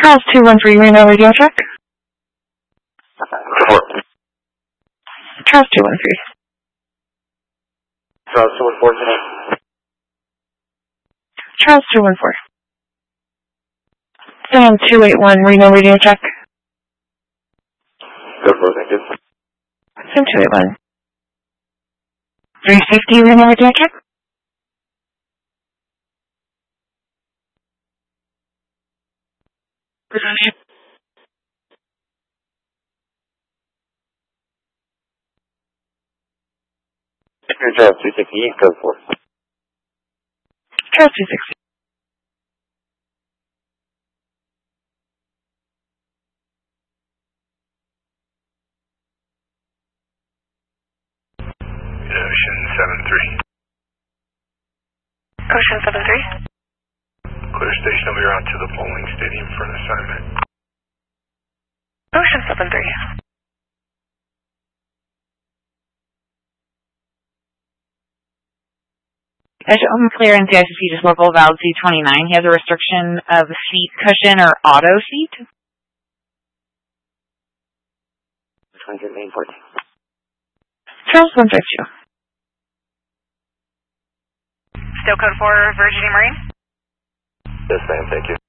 Charles 213, Reno radio check. Report. Charles 213. Charles 214. Charles 214. Sam 281, Reno radio check. Good for thank you. Sam 281. 350, Reno radio check. Charles 268, code 4. Charles 260. Ocean 73. Ocean 73. Clear station over on to the polling stadium for an assignment. Ocean 73. I'm clear in CICC, just local valid C29. He has a restriction of seat cushion or auto seat. 100 main port. Charles 152. Still code 4, Virginia Marine. Yes, ma'am, thank you.